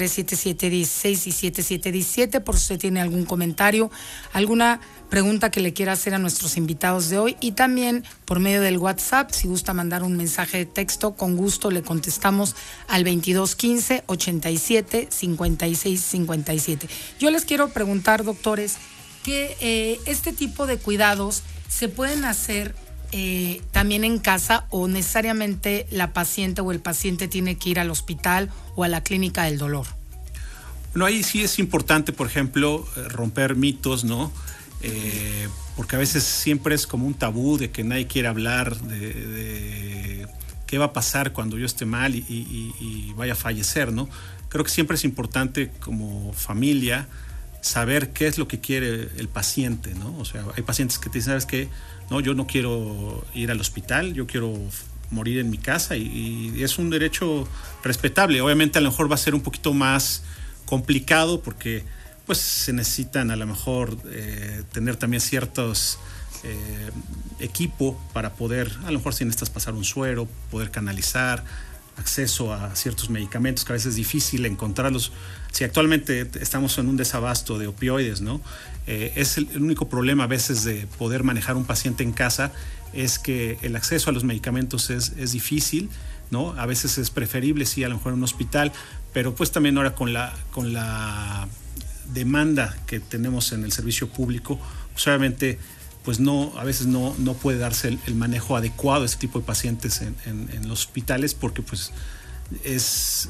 7716 y 7717 por si usted tiene algún comentario, alguna pregunta que le quiera hacer a nuestros invitados de hoy, y también por medio del WhatsApp, si gusta mandar un mensaje de texto, con gusto le contestamos al 2215 87 56 57. Yo les quiero preguntar, doctores, que este tipo de cuidados se pueden hacer también en casa, o necesariamente la paciente o el paciente tiene que ir al hospital o a la clínica del dolor. Bueno, ahí sí es importante, por ejemplo, romper mitos, ¿no? Porque a veces siempre es como un tabú de que nadie quiere hablar de qué va a pasar cuando yo esté mal y vaya a fallecer, ¿no? Creo que siempre es importante como familia saber qué es lo que quiere el paciente, ¿no? O sea, hay pacientes que te dicen, ¿sabes qué? No, yo no quiero ir al hospital, yo quiero morir en mi casa, y es un derecho respetable. Obviamente a lo mejor va a ser un poquito más complicado porque pues se necesitan a lo mejor tener también ciertos equipo para poder, a lo mejor si necesitas pasar un suero, poder canalizar, acceso a ciertos medicamentos que a veces es difícil encontrarlos. Si actualmente estamos en un desabasto de opioides, ¿no? Es el único problema a veces de poder manejar un paciente en casa, es que el acceso a los medicamentos es difícil, ¿no? A veces es preferible, sí, a lo mejor en un hospital, pero pues también ahora con la demanda que tenemos en el servicio público, pues obviamente pues a veces no puede darse el manejo adecuado a este tipo de pacientes en los hospitales, porque pues es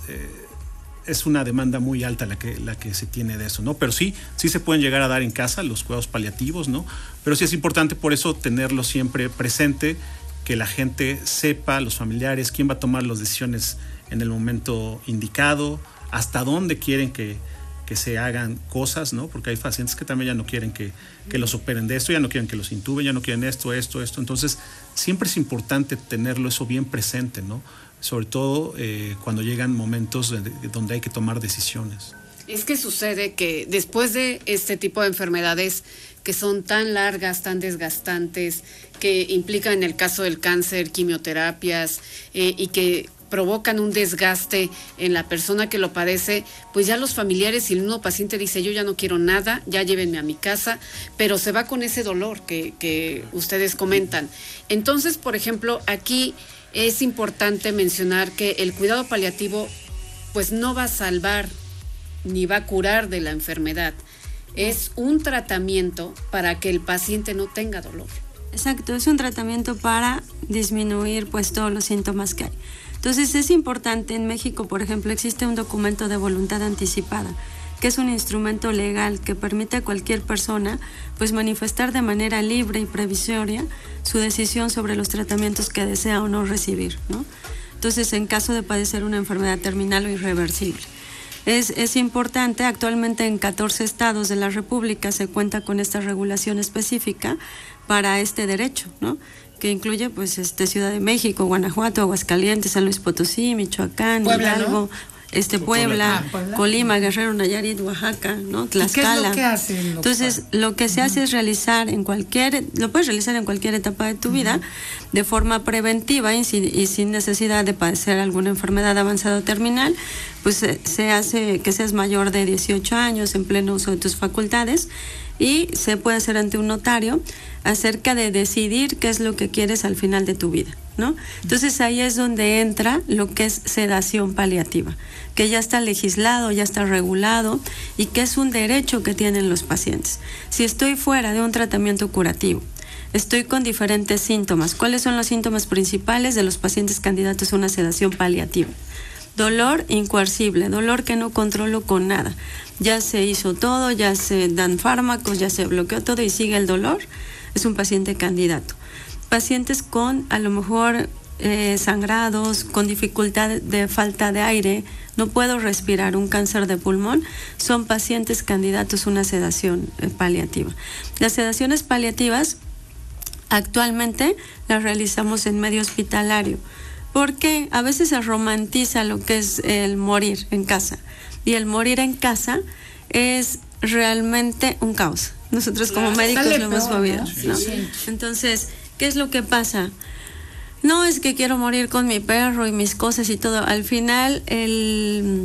una demanda muy alta la que se tiene de eso, ¿no? Pero sí se pueden llegar a dar en casa los cuidados paliativos, ¿no? Pero sí es importante por eso tenerlo siempre presente, que la gente sepa, los familiares, quién va a tomar las decisiones en el momento indicado, hasta dónde quieren que se hagan cosas, ¿no? Porque hay pacientes que también ya no quieren que los operen de esto, ya no quieren que los intuben, ya no quieren esto. Entonces, siempre es importante tenerlo eso bien presente, ¿no? Sobre todo cuando llegan momentos donde hay que tomar decisiones. Es que sucede que después de este tipo de enfermedades que son tan largas, tan desgastantes, que implican en el caso del cáncer quimioterapias y que provocan un desgaste en la persona que lo padece, pues ya los familiares y el mismo paciente dice, yo ya no quiero nada, ya llévenme a mi casa, pero se va con ese dolor que ustedes comentan. Entonces, por ejemplo, aquí es importante mencionar que el cuidado paliativo pues no va a salvar ni va a curar de la enfermedad. Es un tratamiento para que el paciente no tenga dolor. Exacto, es un tratamiento para disminuir pues todos los síntomas que hay. Entonces es importante, en México, por ejemplo, existe un documento de voluntad anticipada, que es un instrumento legal que permite a cualquier persona pues manifestar de manera libre y previsoria su decisión sobre los tratamientos que desea o no recibir, ¿no? Entonces, en caso de padecer una enfermedad terminal o irreversible. Es importante, actualmente en 14 estados de la República se cuenta con esta regulación específica para este derecho, ¿no? Que incluye pues Ciudad de México, Guanajuato, Aguascalientes, San Luis Potosí, Michoacán, Puebla, Hidalgo, ¿no? Puebla, Puebla, Colima, Guerrero, Nayarit, Oaxaca, ¿no? Tlaxcala. ¿Y qué es lo que hacen, doctor? Entonces, lo que se hace es lo puedes realizar en cualquier etapa de tu vida, de forma preventiva y sin necesidad de padecer alguna enfermedad avanzada o terminal. Pues se hace que seas mayor de 18 años, en pleno uso de tus facultades, y se puede hacer ante un notario acerca de decidir qué es lo que quieres al final de tu vida, ¿no? Entonces ahí es donde entra lo que es sedación paliativa, que ya está legislado, ya está regulado y que es un derecho que tienen los pacientes. Si estoy fuera de un tratamiento curativo, estoy con diferentes síntomas. ¿Cuáles son los síntomas principales de los pacientes candidatos a una sedación paliativa? Dolor incoercible, dolor que no controlo con nada. Ya se hizo todo, ya se dan fármacos, ya se bloqueó todo y sigue el dolor. Es un paciente candidato. Pacientes con a lo mejor sangrados, con dificultad de falta de aire, no puedo respirar, un cáncer de pulmón, son pacientes candidatos a una sedación paliativa. Las sedaciones paliativas actualmente las realizamos en medio hospitalario, porque a veces se romantiza lo que es el morir en casa, y el morir en casa es realmente un caos. Nosotros como médicos lo hemos movido, ¿no? Sí. Entonces, ¿qué es lo que pasa? No es que quiero morir con mi perro y mis cosas y todo. Al final,